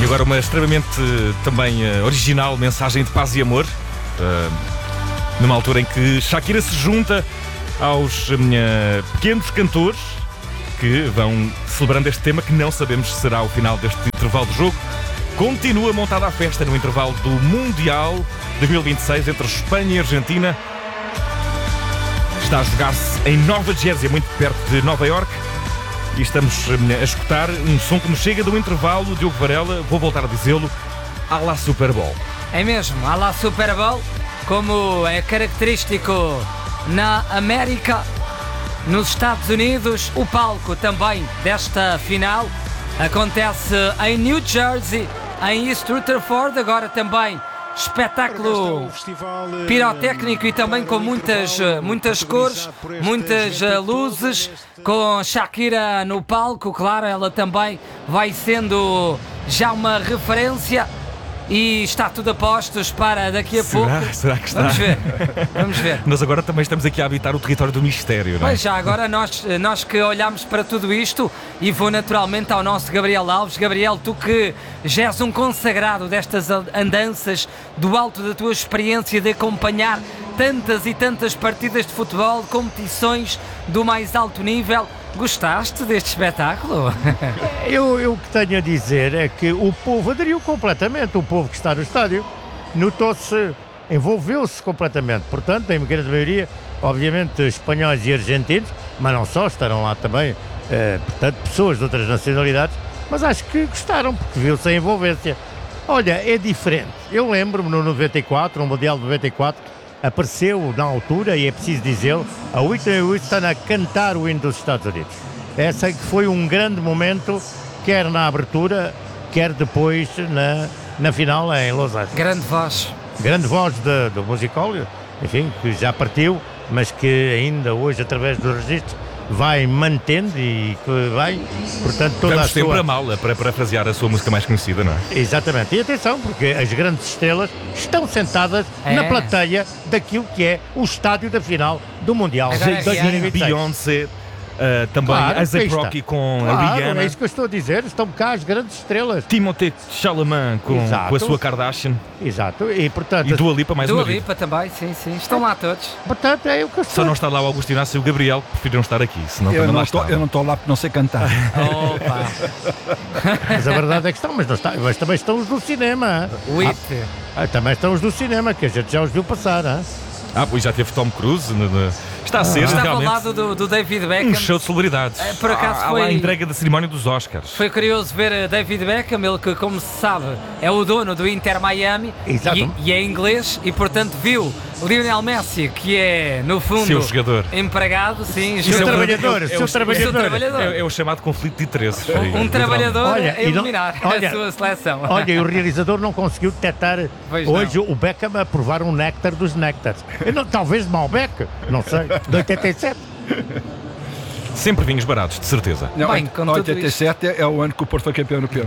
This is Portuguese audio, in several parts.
agora uma extremamente também original mensagem de paz e amor, numa altura em que Shakira se junta aos pequenos cantores que vão celebrando este tema, que não sabemos se será o final deste intervalo de jogo. Continua montada a festa no intervalo do Mundial 2026 entre Espanha e Argentina. Está a jogar-se em Nova Jersey, muito perto de Nova Iorque. E estamos a escutar um som que nos chega do intervalo. Diogo Varela, vou voltar a dizê-lo, à la Super Bowl. É mesmo, à la Super Bowl, como é característico na América, nos Estados Unidos. O palco também desta final acontece em New Jersey, em East Rutherford. Agora também espetáculo pirotécnico e também com muitas cores, muitas luzes, com Shakira no palco. Claro, ela também vai sendo já uma referência. E está tudo a postos para daqui a pouco. Será que está? Vamos ver. Nós agora também estamos aqui a habitar o território do mistério, não é? Pois já, agora nós que olhamos para tudo isto, e vou naturalmente ao nosso Gabriel Alves. Gabriel, tu que já és um consagrado destas andanças, do alto da tua experiência de acompanhar tantas e tantas partidas de futebol, competições do mais alto nível, gostaste deste espetáculo? Eu o que tenho a dizer é que o povo aderiu completamente, o povo que está no estádio notou-se, envolveu-se completamente. Portanto, em grande maioria, obviamente, espanhóis e argentinos, mas não só, estarão lá também, portanto, pessoas de outras nacionalidades, mas acho que gostaram, porque viu-se a envolvência. Olha, é diferente. Eu lembro-me no 94, no Mundial de 94, apareceu na altura, e é preciso dizê-lo, a Whitney Houston a cantar o hino dos Estados Unidos. Essa que foi um grande momento, quer na abertura, quer depois na final em Los Angeles. Grande voz do musical, enfim, que já partiu, mas que ainda hoje, através dos registros, vai mantendo e que vai, portanto, toda Vamos a sua... sempre a mala para parafrasear a sua música mais conhecida, não é? Exatamente. E atenção, porque as grandes estrelas estão sentadas na plateia daquilo que é o estádio da final do Mundial de 2026. Beyoncé, também Claro, A$AP Rocky com a Rihanna. É isso que eu estou a dizer, estão cá as grandes estrelas. Timothée Chalamet com a sua Kardashian. Exato, e portanto... E Dua Lipa mais uma vez. Dua Lipa também, sim, estão lá todos. Portanto, é o que eu estou... Só não está lá o Augusto Inácio e o Gabriel, que preferiram estar aqui, senão também lá está. Eu não estou lá porque não sei cantar. Opa! Mas a verdade é que estão, mas também estão os do cinema. Também estão os do cinema, que a gente já os viu passar, hein? Pois já teve Tom Cruise. Está a ser Estava realmente ao lado do David Beckham. um show de celebridades. Por acaso foi a entrega da cerimónia dos Oscars. Foi curioso ver David Beckham, ele que, como se sabe, é o dono do Inter Miami e é inglês, e portanto viu Lionel Messi, que é no fundo seu jogador, empregado, sim, seu trabalhador. É o chamado conflito de interesses. Um trabalhador a iluminar a sua seleção. Olha, e o realizador não conseguiu detectar hoje o Beckham a provar um néctar dos néctares. Talvez de Malbec, não sei, de 87. Sempre vinhos baratos, de certeza. Não, bem, 87 é o ano que o Porto foi campeão europeu.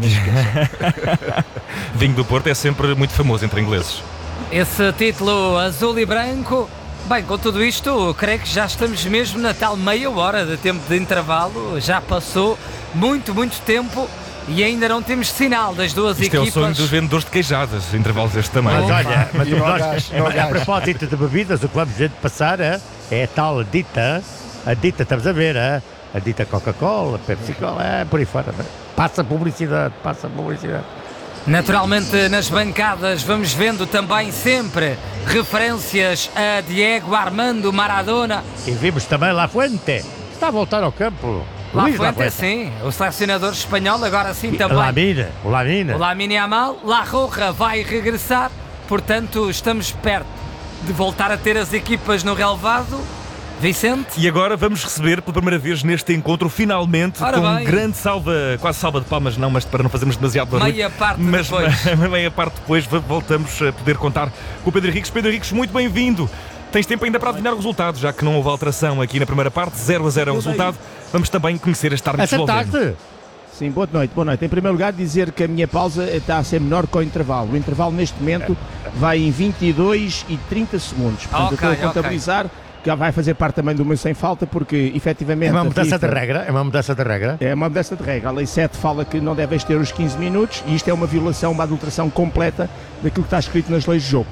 Vinho do Porto é sempre muito famoso entre ingleses. Esse título azul e branco. Bem, com tudo isto, creio que já estamos mesmo na tal meia hora de tempo de intervalo. Já passou muito tempo e ainda não temos sinal das duas equipas. Isto é o sonho dos vendedores de queijadas, intervalos deste tamanho. Mas olha, a propósito de bebidas, o que vamos ver de passar é a tal a dita, estamos a ver, a dita Coca-Cola, Pepsi-Cola, por aí fora. Passa publicidade. Naturalmente, nas bancadas vamos vendo também sempre referências a Diego Armando Maradona. E vimos também La Fuente, está a voltar ao campo. La Fuente, sim, o selecionador espanhol, agora sim também. O Lamine Yamal. La Roja vai regressar, portanto estamos perto de voltar a ter as equipas no relevado. Vicente? E agora vamos receber pela primeira vez neste encontro, finalmente, com grande quase salva de palmas, não, mas para não fazermos demasiado barulho. Meia parte depois voltamos a poder contar com o Pedro Henriques. Pedro Henriques, muito bem-vindo. Tens tempo ainda para adivinhar o resultado, já que não houve alteração aqui na primeira parte, 0-0 é o resultado. Vamos também conhecer este árbitro esloveno. Sim, boa noite. Em primeiro lugar, dizer que a minha pausa está a ser menor que o intervalo. O intervalo, neste momento, vai em 22 e 30 segundos. Portanto, eu estou a contabilizar que vai fazer parte também do meu sem falta, porque efetivamente... É uma mudança de regra? É uma mudança de regra? É uma mudança de regra. A Lei 7 fala que não deves ter os 15 minutos e isto é uma violação, uma adulteração completa daquilo que está escrito nas leis de jogo.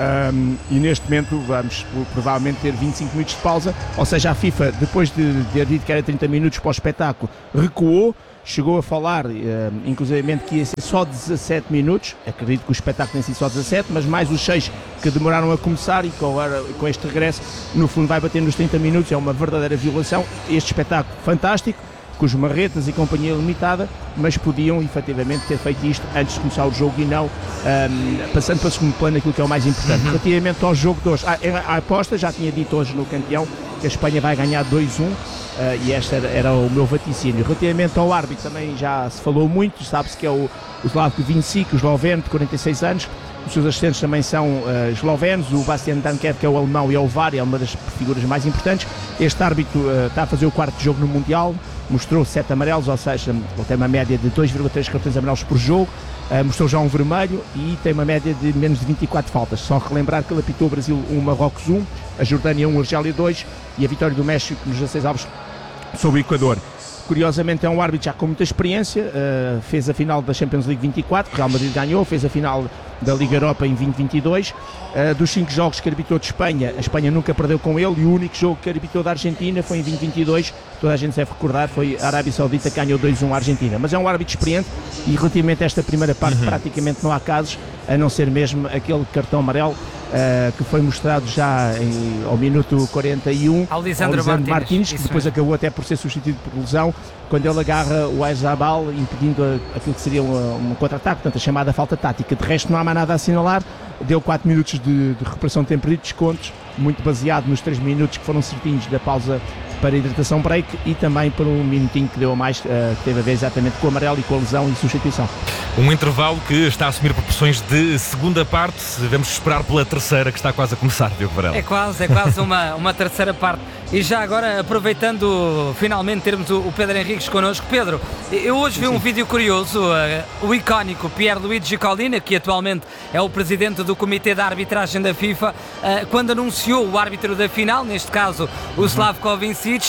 E neste momento vamos provavelmente ter 25 minutos de pausa, ou seja, a FIFA, depois de ter dito que era 30 minutos para o espetáculo, recuou, chegou a falar, inclusivamente, que ia ser só 17 minutos, acredito que o espetáculo tenha sido só 17, mas mais os 6 que demoraram a começar e com este regresso, no fundo vai bater nos 30 minutos, é uma verdadeira violação. Este espetáculo fantástico, com os marretas e companhia limitada, mas podiam efetivamente ter feito isto antes de começar o jogo e não passando para o segundo plano aquilo que é o mais importante. Relativamente ao jogo de hoje, a aposta, já tinha dito hoje no campeão que a Espanha vai ganhar 2-1 e este era o meu vaticínio. Relativamente ao árbitro também já se falou muito, sabe-se que é o Slavko Vincic, o esloveno de 46 anos, os seus assistentes também são eslovenos, o Bastian Dankev, que é o alemão, e é o VAR, é uma das figuras mais importantes. Este árbitro está a fazer o quarto jogo no Mundial, mostrou 7 amarelos, ou seja, ele tem uma média de 2,3 cartões amarelos por jogo, mostrou já um vermelho e tem uma média de menos de 24 faltas. Só relembrar que ele apitou o Brasil 1, Marrocos 1, a Jordânia 1, Argélia 2 e a vitória do México nos 16 avos sobre o Equador. Curiosamente é um árbitro já com muita experiência, fez a final da Champions League 24, que o Real Madrid ganhou, fez a final da Liga Europa em 2022, dos 5 jogos que arbitrou de Espanha, a Espanha nunca perdeu com ele e o único jogo que arbitrou da Argentina foi em 2022, toda a gente deve recordar, foi a Arábia Saudita que ganhou 2-1 à Argentina, mas é um árbitro experiente e relativamente a esta primeira parte praticamente não há casos, a não ser mesmo aquele cartão amarelo que foi mostrado já ao minuto 41 ao Lisandro Martínez, que depois acabou até por ser substituído por lesão, quando ele agarra o Aizabal impedindo aquilo que seria um contra-ataque, portanto a chamada falta tática. De resto não há mais nada a assinalar, deu 4 minutos de recuperação de tempo e de descontos, muito baseado nos 3 minutos que foram certinhos da pausa para a hidratação break e também por um minutinho que deu a mais, que teve a ver exatamente com o amarelo e com a lesão e substituição. Um intervalo que está a assumir proporções de segunda parte. Vamos esperar pela terceira, que está quase a começar, Diogo Varela. É quase uma terceira parte. E já agora, aproveitando finalmente termos o Pedro Henriques connosco. Pedro, eu hoje vi um vídeo curioso, o icónico Pierluigi Collina, que atualmente é o presidente do Comitê de Arbitragem da FIFA, quando anunciou o árbitro da final, neste caso o Slavko Vincic,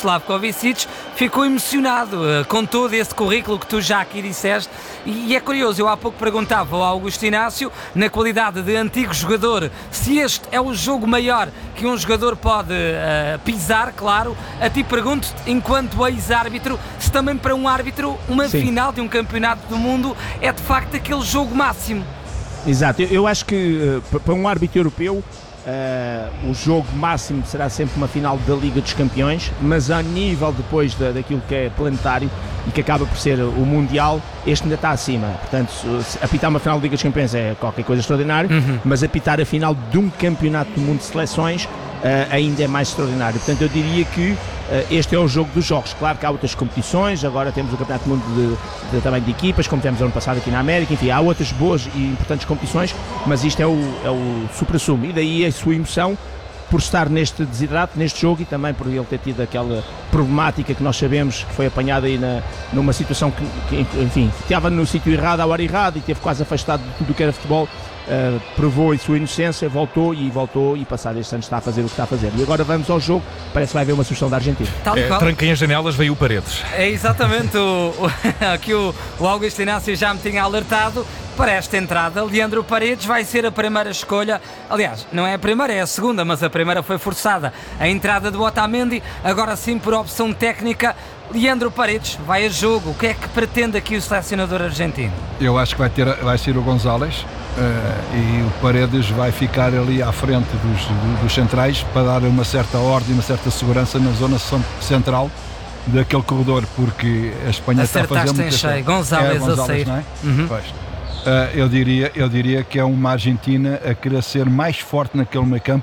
ficou emocionado com todo esse currículo que tu já aqui disseste e é curioso, eu há pouco perguntava ao Augusto Inácio, na qualidade de antigo jogador, se este é o jogo maior que um jogador pode pisar, claro. A ti pergunto, enquanto ex-árbitro, se também para um árbitro uma final de um campeonato do mundo é de facto aquele jogo máximo. Exato, eu acho que para um árbitro europeu o jogo máximo será sempre uma final da Liga dos Campeões, mas a nível depois daquilo que é planetário e que acaba por ser o Mundial, este ainda está acima. Portanto, apitar uma final da Liga dos Campeões é qualquer coisa extraordinária, mas apitar a final de um campeonato do mundo de seleções ainda é mais extraordinário. Portanto, eu diria que este é o jogo dos jogos. Claro que há outras competições, agora temos o Campeonato do Mundo também de equipas, como tivemos ano passado aqui na América, enfim, há outras boas e importantes competições, mas isto é o supra-sumo, e daí a sua emoção por estar neste desidrato, neste jogo, e também por ele ter tido aquela problemática que nós sabemos que foi apanhada aí numa situação que enfim, estava no sítio errado, à hora errada, e teve quase afastado de tudo o que era futebol. Provou a sua inocência, voltou e passado estes anos está a fazer o que está a fazer. E agora vamos ao jogo, parece que vai haver uma sugestão da Argentina. Tranquem as janelas, veio o Paredes. É exatamente aqui o Augusto Inácio já me tinha alertado para esta entrada. Leandro Paredes vai ser a primeira escolha, aliás, não é a primeira, é a segunda, mas a primeira foi forçada. A entrada do Otamendi, agora sim por opção técnica. Leandro Paredes vai a jogo, o que é que pretende aqui o selecionador argentino? Eu acho que vai ser o González e o Paredes vai ficar ali à frente dos centrais para dar uma certa ordem, uma certa segurança na zona central daquele corredor, porque a Espanha está a fazer muito cheio. González a sair. Não é? Pois. Eu diria que é uma Argentina a querer ser mais forte naquele meio campo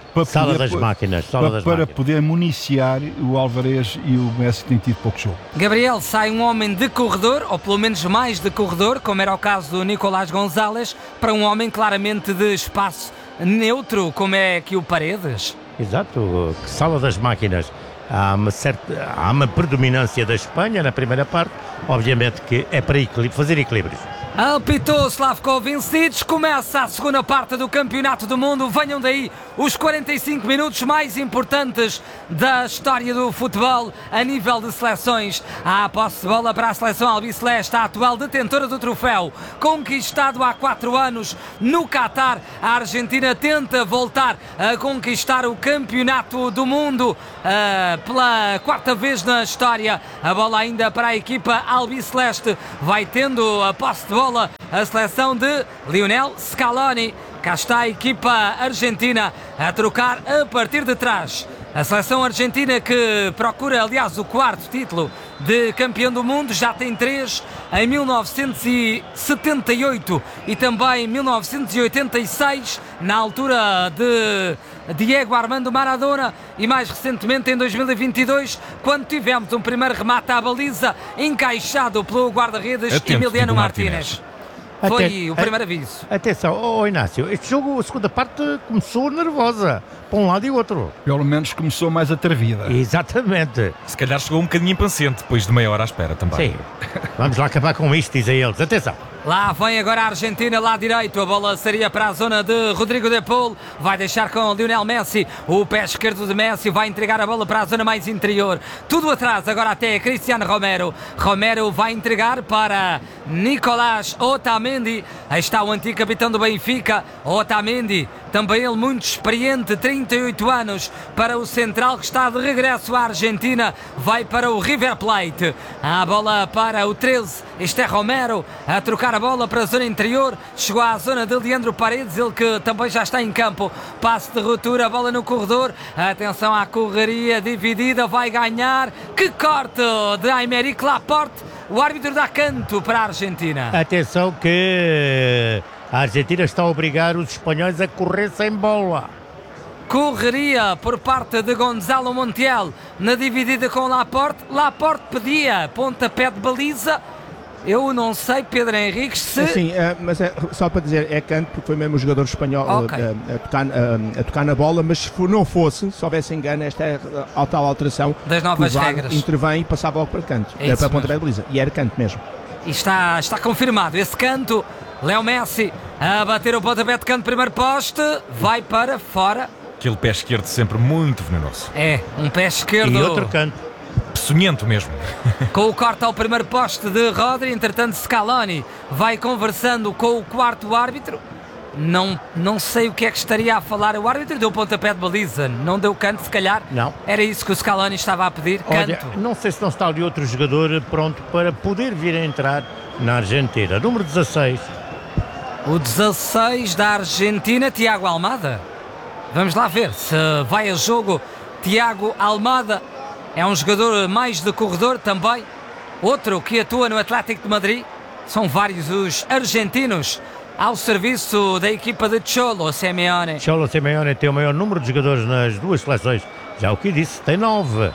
para poder municiar o Álvarez e o Messi, que têm tido pouco jogo. Gabriel, sai um homem de corredor, ou pelo menos mais de corredor, como era o caso do Nicolás González, para um homem claramente de espaço neutro, como é aqui o Paredes. Exato, sala das máquinas. Há uma predominância da Espanha na primeira parte, obviamente que é para fazer equilíbrios. Apitou Slavko Vincic, começa a segunda parte do Campeonato do Mundo. Venham daí os 45 minutos mais importantes da história do futebol a nível de seleções. A posse de bola para a seleção albiceleste, a atual detentora do troféu, conquistado há 4 anos no Qatar. A Argentina tenta voltar a conquistar o Campeonato do Mundo pela 4ª vez na história. A bola ainda para a equipa albiceleste, vai tendo a posse de bola a seleção de Lionel Scaloni. Cá está a equipa argentina a trocar a partir de trás. A seleção argentina que procura, aliás, o 4º título de campeão do mundo, já tem 3 em 1978 e também em 1986, na altura de Diego Armando Maradona, e mais recentemente em 2022, quando tivemos um primeiro remate à baliza encaixado pelo guarda-redes Emiliano Martínez. Foi o primeiro aviso. Atenção, Inácio, este jogo, a segunda parte, começou nervosa, para um lado e outro. Pelo menos começou mais atrevida. Exatamente. Se calhar chegou um bocadinho impaciente, depois de meia hora à espera também. Sim. Vamos lá acabar com isto, dizem eles. Atenção. Lá vem agora a Argentina, lá direito, a bola seria para a zona de Rodrigo de Paul, vai deixar com Lionel Messi, o pé esquerdo de Messi vai entregar a bola para a zona mais interior, tudo atrás agora até Cristiano Romero. Romero vai entregar para Nicolás Otamendi, aí está o antigo capitão do Benfica, Otamendi, também ele muito experiente, 38 anos, para o central que está de regresso à Argentina, vai para o River Plate. A bola para o 13, este é Romero, a trocar a bola para a zona interior, chegou à zona de Leandro Paredes, ele que também já está em campo, passe de ruptura, a bola no corredor, atenção à correria dividida, vai ganhar, que corte de Aymeric Laporte, o árbitro dá canto para a Argentina. Atenção que a Argentina está a obrigar os espanhóis a correr sem bola. Correria por parte de Gonzalo Montiel na dividida com Laporte. Laporte pedia pontapé de baliza. Eu não sei, Pedro Henriques, se... Sim, mas só para dizer, é canto, porque foi mesmo o jogador espanhol a tocar na bola, mas se não fosse, se houvesse engano, esta é a tal alteração das novas que o VAR regras. Intervém e passava logo para canto, para a pontapé de baliza, e era canto mesmo. E está confirmado esse canto. Léo Messi a bater o pontapé de canto, primeiro poste, vai para fora. Aquele pé esquerdo sempre muito venenoso. É, um pé esquerdo. E outro canto. Peçonhento mesmo. Com o corte ao primeiro poste de Rodri, entretanto Scaloni vai conversando com o 4º árbitro. Não sei o que é que estaria a falar o árbitro, deu pontapé de baliza, não deu canto, se calhar. Não. Era isso que o Scaloni estava a pedir, canto. Olha, não sei se não está ali outro jogador pronto para poder vir a entrar na Argentina. Número 16. O 16 da Argentina, Tiago Almada. Vamos lá ver se vai a jogo Tiago Almada. É um jogador mais de corredor também. Outro que atua no Atlético de Madrid. São vários os argentinos ao serviço da equipa de Cholo Simeone. Cholo Simeone tem o maior número de jogadores nas duas seleções. Já o que disse, tem 9.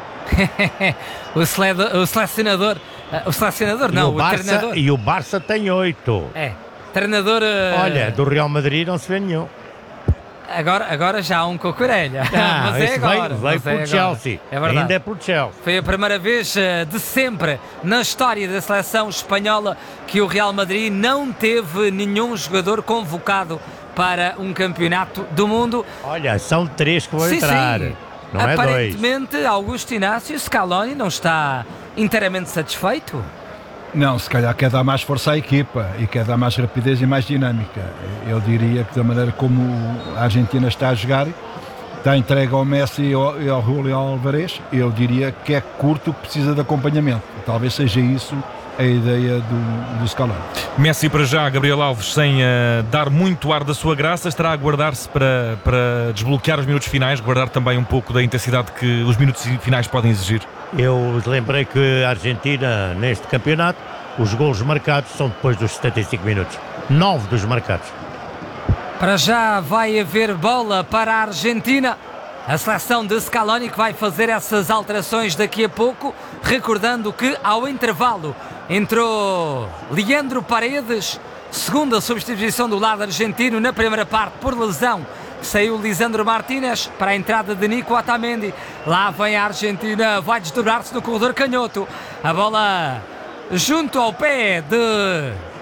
O selecionador não, o treinador. E o Barça tem 8. É, treinador... Olha, do Real Madrid não se vê nenhum. Agora já há um cocorelha. Mas é agora. Veio pelo Chelsea. É verdade. Ainda é pelo Chelsea. Foi a primeira vez de sempre na história da seleção espanhola que o Real Madrid não teve nenhum jogador convocado para um campeonato do mundo. Olha, são 3 que vão entrar. Sim. Não é 2. Aparentemente, Augusto Inácio Scaloni não está inteiramente satisfeito. Não, se calhar quer dar mais força à equipa e quer dar mais rapidez e mais dinâmica. Eu diria que da maneira como a Argentina está a jogar, está entregue ao Messi e ao Julio Alvarez, eu diria que é curto, precisa de acompanhamento. Talvez seja isso a ideia do Scaloni. Messi para já, Gabriel Alves, sem dar muito ar da sua graça, estará a guardar-se para desbloquear os minutos finais, guardar também um pouco da intensidade que os minutos finais podem exigir. Eu lembrei que a Argentina, neste campeonato, os golos marcados são depois dos 75 minutos. 9 dos marcados. Para já vai haver bola para a Argentina. A seleção de Scaloni que vai fazer essas alterações daqui a pouco. Recordando que ao intervalo entrou Leandro Paredes, segunda substituição do lado argentino na primeira parte por lesão. Saiu Lisandro Martínez para a entrada de Nico Otamendi. Lá vem a Argentina, vai desdobrar-se no corredor canhoto. A bola junto ao pé de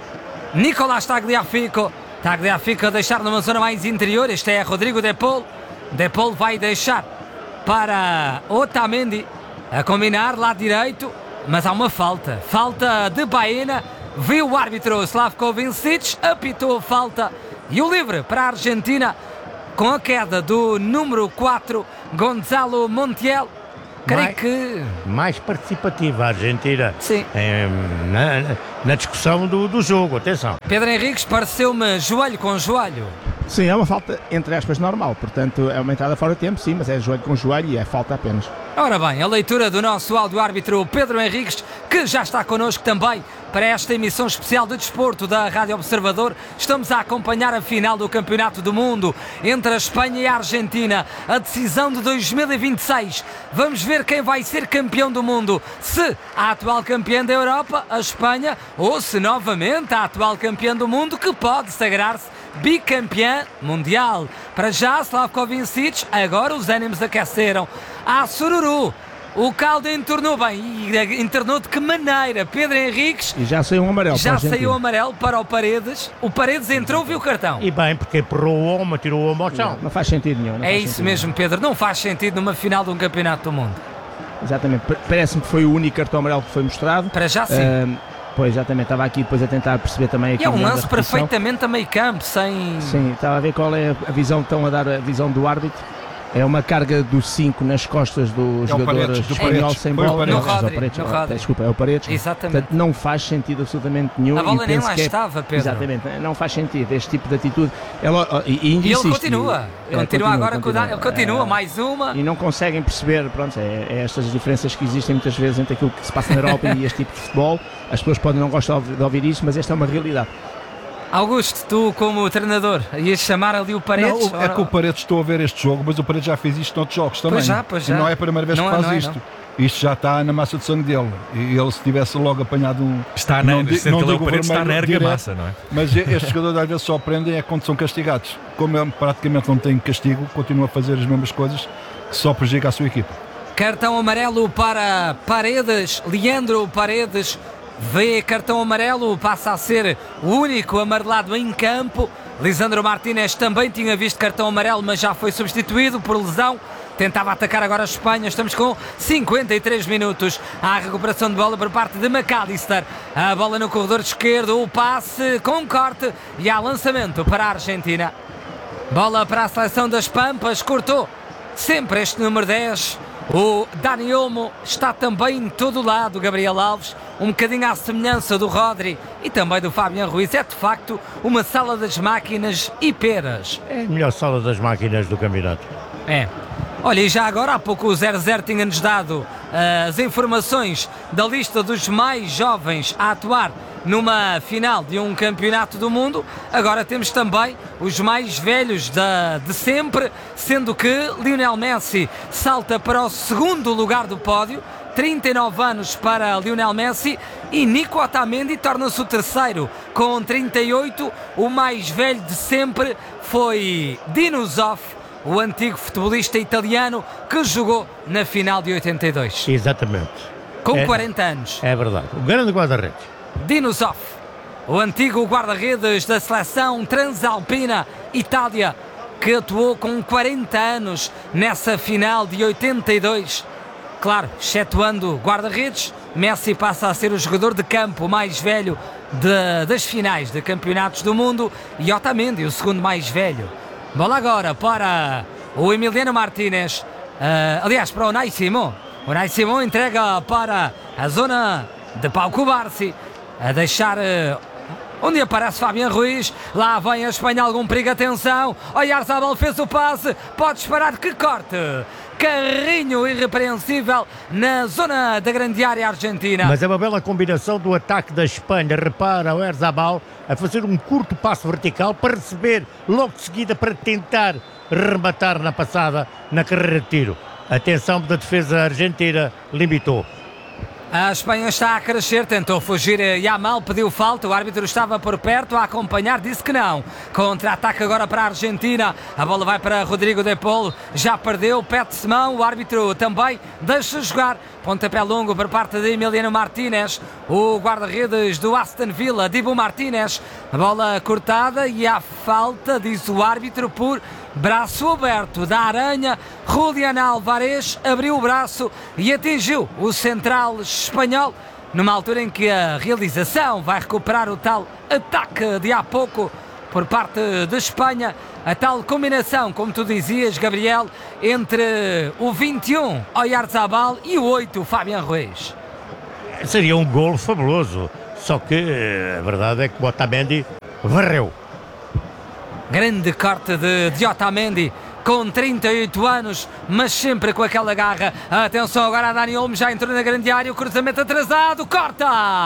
Nicolás Tagliafico. Tagliafico a deixar numa zona mais interior. Este é Rodrigo De Paul. De Paul vai deixar para Otamendi a combinar lado direito, mas há uma falta. Falta de Baena. Viu o árbitro Slavko Vincic, apitou a falta e o livre para a Argentina com a queda do número 4, Gonzalo Montiel. Creio que... Mais participativa a Argentina. Sim. Na discussão do jogo, atenção. Pedro Henriques, pareceu-me joelho com joelho. Sim, é uma falta, entre aspas, normal. Portanto, é uma entrada fora de tempo, sim, mas é joelho com joelho e é falta apenas. Ora bem, a leitura do nosso áudio-árbitro Pedro Henriques, que já está connosco também para esta emissão especial de desporto da Rádio Observador. Estamos a acompanhar a final do Campeonato do Mundo entre a Espanha e a Argentina, a decisão de 2026. Vamos ver quem vai ser campeão do mundo, se a atual campeã da Europa, a Espanha, ou se novamente a atual campeã do mundo, que pode sagrar-se bicampeã mundial. Para já, Slavko Vincic, agora os ânimos aqueceram. Sururu, o caldo entornou bem, e entornou de que maneira? Pedro Henriques. E já saiu um amarelo. Já saiu o amarelo para o Paredes. O Paredes entrou, viu o cartão. E bem, porque empurrou o homem, tirou o homem ao chão. Não faz sentido nenhum. É isso mesmo, Pedro. Não faz sentido numa final de um campeonato do mundo. Exatamente. Parece-me que foi o único cartão amarelo que foi mostrado. Para já sim. Pois, exatamente. Estava aqui depois a tentar perceber também aqui. E é um lance perfeitamente a meio campo, sem... Sim, estava a ver qual é a visão, estão a dar a visão do árbitro. É uma carga do 5 nas costas do jogador espanhol sem bola. No Rodri. Desculpa, é o Paredes. Exatamente. Portanto, não faz sentido absolutamente nenhum. A bola nem lá estava, Pedro. Exatamente, não faz sentido este tipo de atitude. E ele continua. Ele continua, mais uma. E não conseguem perceber, pronto, é estas diferenças que existem muitas vezes entre aquilo que se passa na Europa e este tipo de futebol. As pessoas podem não gostar de ouvir isto, mas esta é uma realidade. Augusto, tu como treinador, ias chamar ali o Paredes? Não, é que o Paredes, estou a ver este jogo, mas o Paredes já fez isto noutros jogos também. Pois já. E não é a primeira vez que faz isto. Não. Isto já está na massa de sangue dele. E ele, se tivesse logo apanhado um... Está na argamassa, não é? Mas estes jogadores às vezes só aprendem é quando são castigados. Como ele praticamente não tem castigo, continua a fazer as mesmas coisas, que só prejudica a sua equipa. Cartão amarelo para Paredes, Leandro Paredes. Vê cartão amarelo, passa a ser o único amarelado em campo. Lisandro Martínez também tinha visto cartão amarelo, mas já foi substituído por lesão. Tentava atacar agora a Espanha. Estamos com 53 minutos. Há recuperação de bola por parte de McAllister. A bola no corredor esquerdo, o passe com corte e há lançamento para a Argentina. Bola para a seleção das Pampas, cortou sempre este número 10. O Dani Olmo está também em todo lado, Gabriel Alves, um bocadinho à semelhança do Rodri e também do Fabián Ruiz. É de facto uma sala das máquinas e peras. É a melhor sala das máquinas do campeonato. É. Olha, e já agora há pouco o 00 tinha-nos dado as informações da lista dos mais jovens a atuar numa final de um campeonato do mundo. Agora temos também os mais velhos de sempre, sendo que Lionel Messi salta para o segundo lugar do pódio, 39 anos para Lionel Messi, e Nico Otamendi torna-se o terceiro com 38. O mais velho de sempre foi Dino Zoff, o antigo futebolista italiano que jogou na final de 82. Exatamente. Com 40 anos. É verdade. O grande guarda-redes. Dino Zoff, o antigo guarda-redes da seleção transalpina Itália, que atuou com 40 anos nessa final de 82. Claro, excetuando guarda-redes, Messi passa a ser o jogador de campo mais velho das finais de campeonatos do mundo e Otamendi, o segundo mais velho. Bola agora para o Emiliano Martínez, aliás, para o Unai Simón. O Unai Simón entrega para a zona de Pau Cubarsí, a deixar onde aparece Fabián Ruiz. Lá vem a Espanha, algum perigo, atenção. Oyarzabal fez o passe, pode disparar, que corte. Carrinho irrepreensível na zona da grande área argentina. Mas é uma bela combinação do ataque da Espanha. Repara o Oyarzabal a fazer um curto passo vertical para receber logo de seguida para tentar rematar na passada na carreira de tiro. Atenção da defesa argentina, limitou. A Espanha está a crescer, tentou fugir Yamal, pediu falta, o árbitro estava por perto a acompanhar, disse que não. Contra-ataque agora para a Argentina, a bola vai para Rodrigo de Paul, já perdeu, pede-se mão, o árbitro também deixa jogar. Pontapé longo por parte de Emiliano Martínez, o guarda-redes do Aston Villa, Dibu Martínez. A bola cortada e a falta, diz o árbitro, por braço aberto da Aranha. Julián Álvarez abriu o braço e atingiu o central espanhol, numa altura em que a realização vai recuperar o tal ataque de há pouco por parte de Espanha. A tal combinação, como tu dizias, Gabriel, entre o 21, Oyarzabal, e o 8, Fabián Ruiz. Seria um golo fabuloso, só que a verdade é que o Otamendi varreu. Grande corte de Otamendi, com 38 anos, mas sempre com aquela garra. Atenção agora a Dani Olmo, já entrou na grande área, o cruzamento atrasado, corta!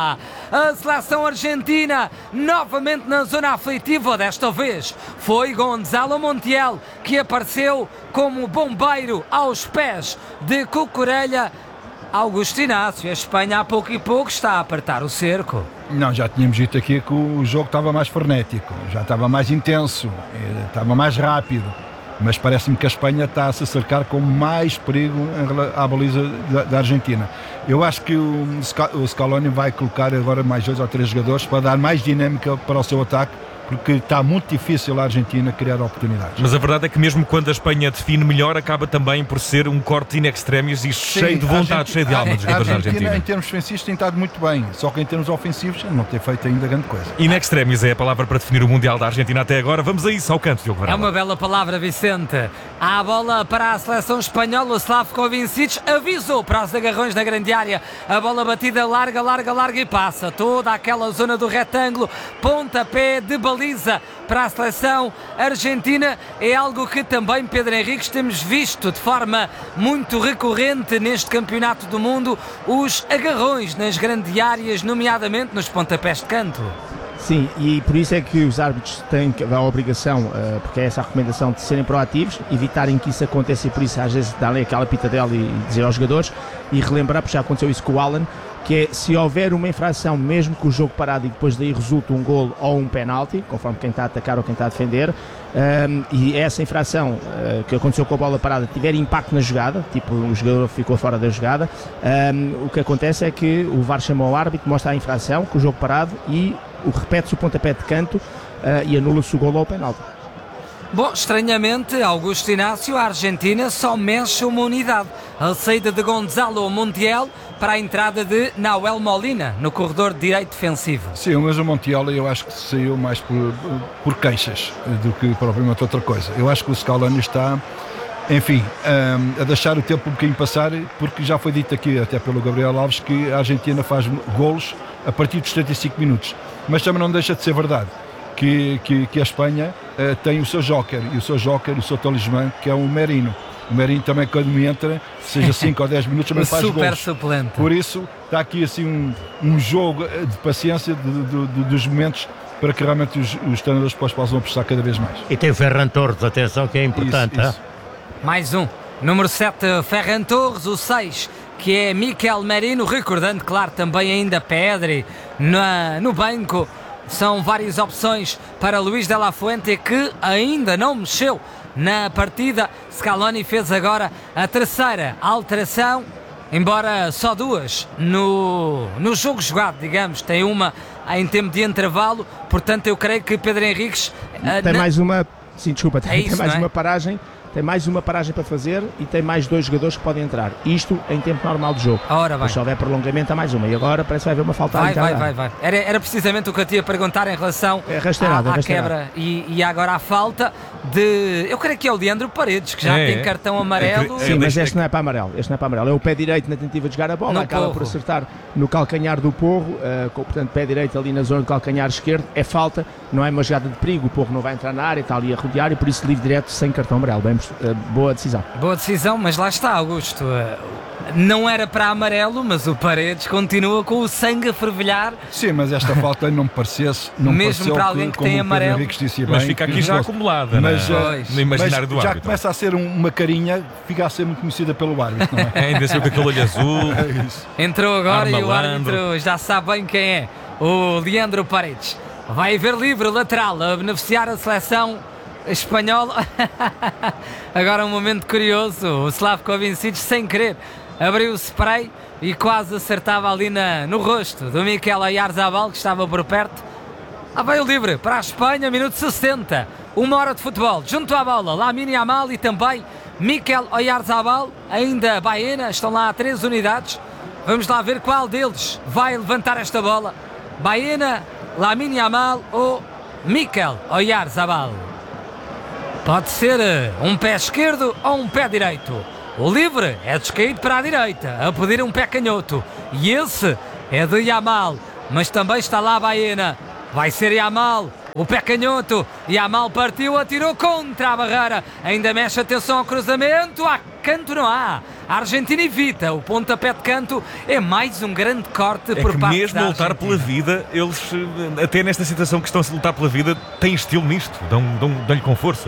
A seleção argentina, novamente na zona aflitiva, desta vez foi Gonzalo Montiel, que apareceu como bombeiro aos pés de Cucurella. Augusto Inácio, a Espanha a pouco e pouco está a apertar o cerco. Não, já tínhamos dito aqui que o jogo estava mais frenético, já estava mais intenso, estava mais rápido, mas parece-me que a Espanha está a se acercar com mais perigo à baliza da Argentina. Eu acho que o Scaloni vai colocar agora mais 2 ou 3 jogadores para dar mais dinâmica para o seu ataque, porque está muito difícil a Argentina criar oportunidades. Mas a verdade é que mesmo quando a Espanha define melhor, acaba também por ser um corte in extremis e cheio de vontade, cheio de alma dos jogadores da Argentina. Em termos defensivos tem estado muito bem, só que em termos ofensivos não tem feito ainda grande coisa. In extremis é a palavra para definir o Mundial da Argentina até agora. Vamos a isso, ao canto, Diogo Varela. É uma bela palavra, Vicente. Há a bola para a seleção espanhola, o Slavko Vincic avisou para os agarrões da grande área. A bola batida larga e passa toda aquela zona do retângulo. Pontapé de baliza para a seleção argentina. É algo que também, Pedro Henriques, temos visto de forma muito recorrente neste campeonato do mundo, os agarrões nas grandes áreas, nomeadamente nos pontapés de canto. Sim, e por isso é que os árbitros têm a obrigação, porque é essa a recomendação, de serem proativos, evitarem que isso aconteça, e por isso às vezes darem aquela pitadela e dizer aos jogadores, e relembrar, porque já aconteceu isso com o Alan, que é, se houver uma infração, mesmo com o jogo parado e depois daí resulta um golo ou um penalti, conforme quem está a atacar ou quem está a defender, e essa infração que aconteceu com a bola parada tiver impacto na jogada, tipo o jogador ficou fora da jogada, o que acontece é que o VAR chama o árbitro, mostra a infração com o jogo parado e repete-se o pontapé de canto e anula-se o golo ou o penalti. Bom, estranhamente, Augusto Inácio, a Argentina só mexe uma unidade. A saída de Gonzalo Montiel para a entrada de Nahuel Molina no corredor direito defensivo. Sim, mas o Montiel eu acho que saiu mais por queixas do que propriamente outra coisa. Eu acho que o Scaloni está, enfim, a deixar o tempo um bocadinho passar, porque já foi dito aqui até pelo Gabriel Alves que a Argentina faz golos a partir dos 75 minutos. Mas também não deixa de ser verdade que a Espanha tem o seu joker, e o seu talismã, que é o Merino. O Merino também, quando entra, seja 5 ou 10 minutos, também faz golos. Super suplente. Por isso, está aqui assim um jogo de paciência dos momentos para que realmente os treinadores possam apostar cada vez mais. E tem o Ferran Torres, atenção, que é importante. Isso. Mais um. Número 7, Ferran Torres. O 6, que é Miquel Merino. Recordando, claro, também ainda Pedri no banco. São várias opções para Luís de la Fuente, que ainda não mexeu na partida. Scaloni fez agora a terceira alteração, embora só 2 no jogo jogado, digamos. Tem uma em tempo de intervalo, portanto eu creio que Pedro Henriques... Tem mais uma... Sim, desculpa, tem mais uma paragem. Tem mais uma paragem para fazer e tem mais 2 jogadores que podem entrar. Isto em tempo normal de jogo. Ora bem. Mas se houver prolongamento, há mais uma. E agora parece que vai haver uma falta. Vai. Era precisamente o que eu tinha a perguntar em relação à quebra e agora à falta de... Eu creio que é o Leandro Paredes, que já tem cartão amarelo. Sim, mas este não é para amarelo. É o pé direito na tentativa de jogar a bola. Acaba por acertar no calcanhar do Porro. Portanto, pé direito ali na zona do calcanhar esquerdo. É falta. Não é uma jogada de perigo. O Porro não vai entrar na área. Está ali a rodear. E por isso livre direto sem cartão amarelo. Bem boa decisão. Boa decisão, mas lá está, Augusto. Não era para amarelo, mas o Paredes continua com o sangue a fervilhar. Sim, mas esta falta não me parecesse. Não Mesmo pareceu para alguém que como tem o Pedro amarelo. Henriques disse Mas bem, fica que aqui já fosse. acumulada Mas, no imaginário do já árbitro. começa a ser uma carinha, fica a ser muito conhecida pelo árbitro, não é? Ainda sei com aquele olho azul. É isso. Entrou agora e o Malandro. árbitro já sabe bem quem é. O Leandro Paredes. Vai haver livre lateral a beneficiar a seleção espanhola. Agora um momento curioso. O Slavko Vincic, sem querer, abriu o spray e quase acertava ali no rosto do Mikel Oyarzabal, que estava por perto. Veio livre para a Espanha, minuto 60. 1 hora de futebol. Junto à bola, Lamine Yamal e também Mikel Oyarzabal. Ainda Baena, estão lá 3 unidades. Vamos lá ver qual deles vai levantar esta bola. Baena, Lamine Yamal ou Mikel Oyarzabal. Pode ser um pé esquerdo ou um pé direito. O livre é descaído para a direita, a pedir um pé canhoto. E esse é de Yamal, mas também está lá Baena. Vai ser Yamal, o pé canhoto. Yamal partiu, atirou contra a barreira. Ainda mexe, atenção ao cruzamento. Há canto, não há. A Argentina evita. O pontapé de canto é mais um grande corte por Que parte mesmo da a lutar Argentina. pela vida, eles, até nesta situação que estão a lutar pela vida, têm estilo nisto. Dão-lhe com força.